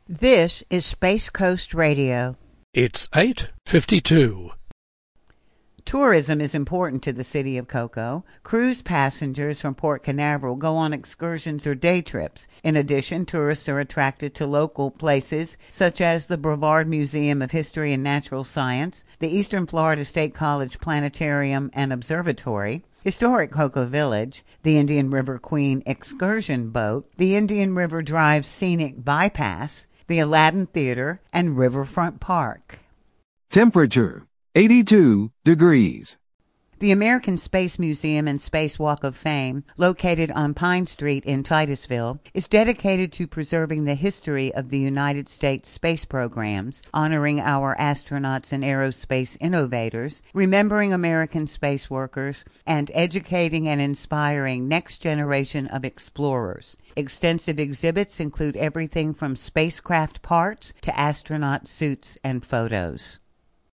This is Space Coast Radio. It's 8:52. Tourism is important to the city of Cocoa. Cruise passengers from Port Canaveral go on excursions or day trips. In addition, tourists are attracted to local places such as the Brevard Museum of History and Natural Science, the Eastern Florida State College Planetarium and Observatory, historic Cocoa Village, the Indian River Queen excursion boat, the Indian River Drive Scenic Bypass, the Aladdin Theater, and Riverfront Park. Temperature 82 degrees. The American Space Museum and Space Walk of Fame, located on Pine Street in Titusville, is dedicated to preserving the history of the United States space programs, honoring our astronauts and aerospace innovators, remembering American space workers, and educating and inspiring next generation of explorers. Extensive exhibits include everything from spacecraft parts to astronaut suits and photos.